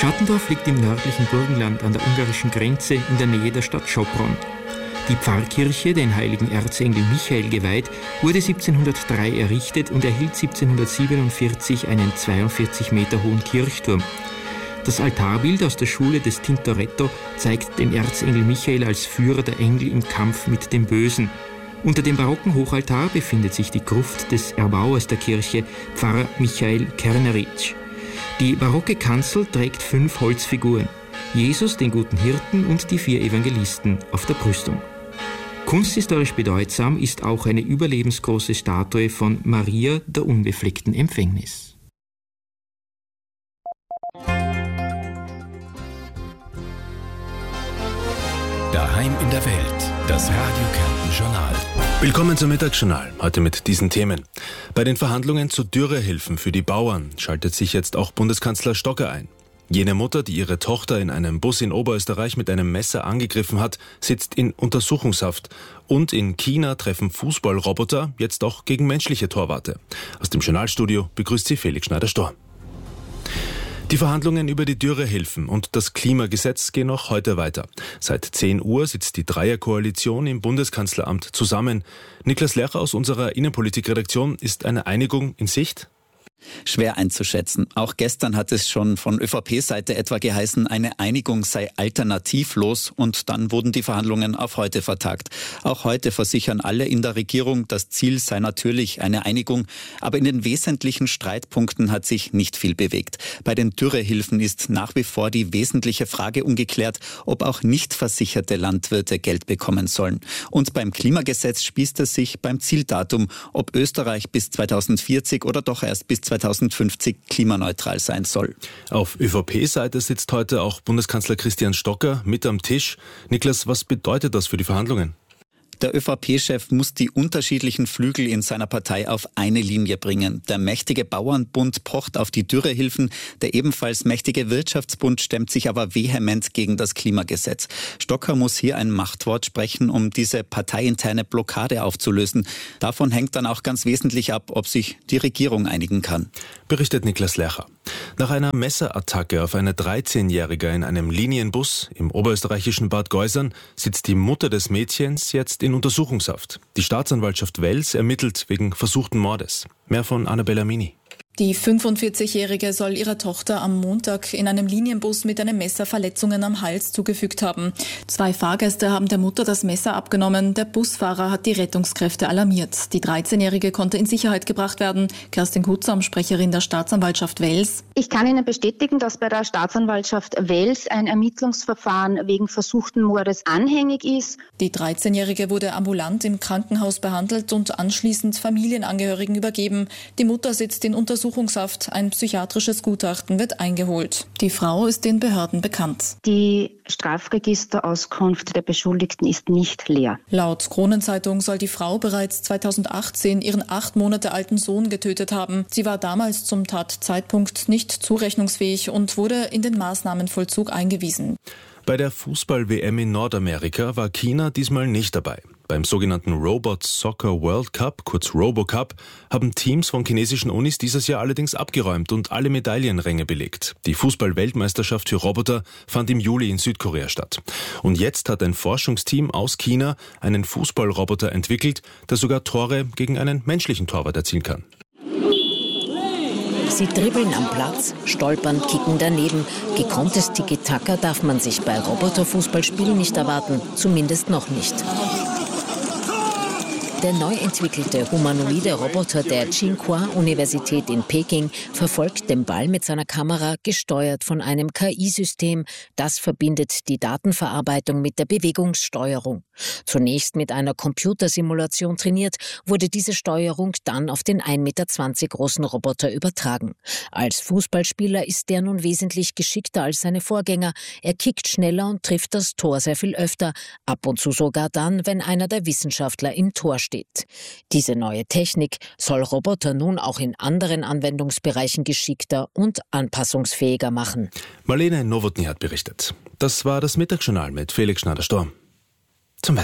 Schattendorf liegt im nördlichen Burgenland an der ungarischen Grenze in der Nähe der Stadt Sopron. Die Pfarrkirche, den heiligen Erzengel Michael geweiht, wurde 1703 errichtet und erhielt 1747 einen 42 Meter hohen Kirchturm. Das Altarbild aus der Schule des Tintoretto zeigt den Erzengel Michael als Führer der Engel im Kampf mit dem Bösen. Unter dem barocken Hochaltar befindet sich die Gruft des Erbauers der Kirche, Pfarrer Michael Kerneritsch. Die barocke Kanzel trägt 5 Holzfiguren: Jesus, den guten Hirten und die 4 Evangelisten auf der Brüstung. Kunsthistorisch bedeutsam ist auch eine überlebensgroße Statue von Maria der unbefleckten Empfängnis. Daheim in der Welt, das Radio Kärnten Journal. Willkommen zum Mittagsjournal, heute mit diesen Themen. Bei den Verhandlungen zu Dürrehilfen für die Bauern schaltet sich jetzt auch Bundeskanzler Stocker ein. Jene Mutter, die ihre Tochter in einem Bus in Oberösterreich mit einem Messer angegriffen hat, sitzt in Untersuchungshaft. Und in China treffen Fußballroboter jetzt auch gegen menschliche Torwarte. Aus dem Journalstudio begrüßt sie Felix Schneider-Storr. Die Verhandlungen über die Dürrehilfen und das Klimagesetz gehen noch heute weiter. Seit 10 Uhr sitzt die Dreierkoalition im Bundeskanzleramt zusammen. Niklas Lercher aus unserer Innenpolitikredaktion, ist eine Einigung in Sicht? Schwer einzuschätzen. Auch gestern hat es schon von ÖVP-Seite etwa geheißen, eine Einigung sei alternativlos, und dann wurden die Verhandlungen auf heute vertagt. Auch heute versichern alle in der Regierung, das Ziel sei natürlich eine Einigung, aber in den wesentlichen Streitpunkten hat sich nicht viel bewegt. Bei den Dürrehilfen ist nach wie vor die wesentliche Frage ungeklärt, ob auch nicht versicherte Landwirte Geld bekommen sollen. Und beim Klimagesetz spießt es sich beim Zieldatum, ob Österreich bis 2040 oder doch erst bis 2050 klimaneutral sein soll. Auf ÖVP-Seite sitzt heute auch Bundeskanzler Christian Stocker mit am Tisch. Niklas, was bedeutet das für die Verhandlungen? Der ÖVP-Chef muss die unterschiedlichen Flügel in seiner Partei auf eine Linie bringen. Der mächtige Bauernbund pocht auf die Dürrehilfen, der ebenfalls mächtige Wirtschaftsbund stemmt sich aber vehement gegen das Klimagesetz. Stocker muss hier ein Machtwort sprechen, um diese parteiinterne Blockade aufzulösen. Davon hängt dann auch ganz wesentlich ab, ob sich die Regierung einigen kann. Berichtet Niklas Lercher. Nach einer Messerattacke auf eine 13-Jährige in einem Linienbus im oberösterreichischen Bad Geusern sitzt die Mutter des Mädchens jetzt in Untersuchungshaft. Die Staatsanwaltschaft Wels ermittelt wegen versuchten Mordes. Mehr von Annabella Mini. Die 45-Jährige soll ihrer Tochter am Montag in einem Linienbus mit einem Messer Verletzungen am Hals zugefügt haben. 2 Fahrgäste haben der Mutter das Messer abgenommen. Der Busfahrer hat die Rettungskräfte alarmiert. Die 13-Jährige konnte in Sicherheit gebracht werden. Kerstin Kutzam, Sprecherin der Staatsanwaltschaft Wels. Ich kann Ihnen bestätigen, dass bei der Staatsanwaltschaft Wels ein Ermittlungsverfahren wegen versuchten Mordes anhängig ist. Die 13-Jährige wurde ambulant im Krankenhaus behandelt und anschließend Familienangehörigen übergeben. Die Mutter sitzt in Untersuchungshaft. Ein psychiatrisches Gutachten wird eingeholt. Die Frau ist den Behörden bekannt. Die Strafregisterauskunft der Beschuldigten ist nicht leer. Laut Kronenzeitung soll die Frau bereits 2018 ihren 8 Monate alten Sohn getötet haben. Sie war damals zum Tatzeitpunkt nicht zurechnungsfähig und wurde in den Maßnahmenvollzug eingewiesen. Bei der Fußball-WM in Nordamerika war China diesmal nicht dabei. Beim sogenannten Robot Soccer World Cup, kurz RoboCup, haben Teams von chinesischen Unis dieses Jahr allerdings abgeräumt und alle Medaillenränge belegt. Die Fußball-Weltmeisterschaft für Roboter fand im Juli in Südkorea statt. Und jetzt hat ein Forschungsteam aus China einen Fußballroboter entwickelt, der sogar Tore gegen einen menschlichen Torwart erzielen kann. Sie dribbeln am Platz, stolpern, kicken daneben. Gekonntes Tiki-Taka darf man sich bei Roboterfußballspielen nicht erwarten, zumindest noch nicht. Der neu entwickelte humanoide Roboter der Tsinghua-Universität in Peking verfolgt den Ball mit seiner Kamera, gesteuert von einem KI-System. Das verbindet die Datenverarbeitung mit der Bewegungssteuerung. Zunächst mit einer Computersimulation trainiert, wurde diese Steuerung dann auf den 1,20 Meter großen Roboter übertragen. Als Fußballspieler ist der nun wesentlich geschickter als seine Vorgänger. Er kickt schneller und trifft das Tor sehr viel öfter, ab und zu sogar dann, wenn einer der Wissenschaftler im Tor steht. Diese neue Technik soll Roboter nun auch in anderen Anwendungsbereichen geschickter und anpassungsfähiger machen. Marlene Nowotny hat berichtet. Das war das Mittagsjournal mit Felix Schneider-Storr. Zum Wetter.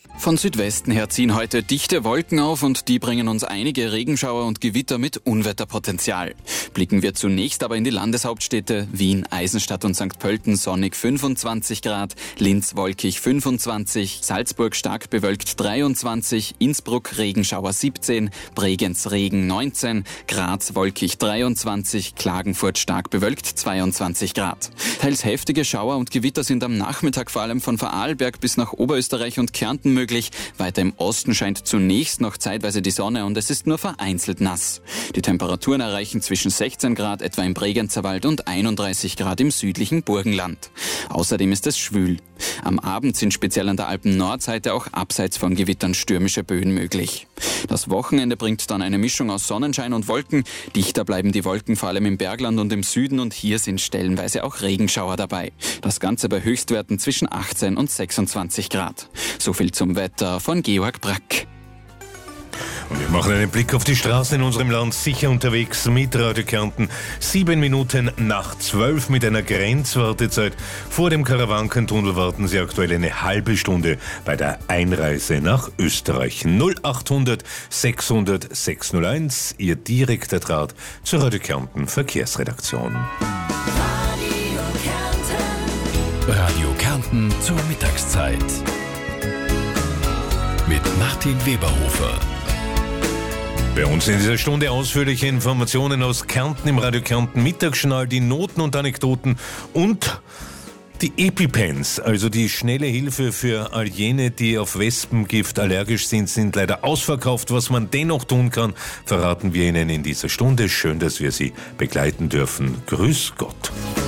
Von Südwesten her ziehen heute dichte Wolken auf und die bringen uns einige Regenschauer und Gewitter mit Unwetterpotenzial. Blicken wir zunächst aber in die Landeshauptstädte Wien, Eisenstadt und St. Pölten sonnig 25 Grad, Linz wolkig 25, Salzburg stark bewölkt 23, Innsbruck Regenschauer 17, Bregenz Regen 19, Graz wolkig 23, Klagenfurt stark bewölkt 22 Grad. Teils heftige Schauer und Gewitter sind am Nachmittag vor allem von Vorarlberg bis nach Oberösterreich und Kärnten möglich. Weiter im Osten scheint zunächst noch zeitweise die Sonne und es ist nur vereinzelt nass. Die Temperaturen erreichen zwischen 16 Grad etwa im Bregenzer Wald und 31 Grad im südlichen Burgenland. Außerdem ist es schwül. Am Abend sind speziell an der Alpen-Nordseite auch abseits von Gewittern stürmische Böen möglich. Das Wochenende bringt dann eine Mischung aus Sonnenschein und Wolken. Dichter bleiben die Wolken vor allem im Bergland und im Süden und hier sind stellenweise auch Regenschauer dabei. Das Ganze bei Höchstwerten zwischen 18 und 26 Grad. So viel zum Wetter von Georg Brack. Und wir machen einen Blick auf die Straßen in unserem Land, sicher unterwegs mit Radio Kärnten. 7 Minuten nach 12 mit einer Grenzwartezeit. Vor dem Karawankentunnel warten Sie aktuell eine halbe Stunde bei der Einreise nach Österreich. 0800 600 601, Ihr direkter Draht zur Radio Kärnten Verkehrsredaktion. Radio Kärnten zur Mittagszeit. Mit Martin Weberhofer. Bei uns in dieser Stunde ausführliche Informationen aus Kärnten im Radio Kärnten Mittagsjournal, die Noten und Anekdoten und die EpiPens, also die schnelle Hilfe für all jene, die auf Wespengift allergisch sind leider ausverkauft. Was man dennoch tun kann, verraten wir Ihnen in dieser Stunde. Schön, dass wir Sie begleiten dürfen. Grüß Gott.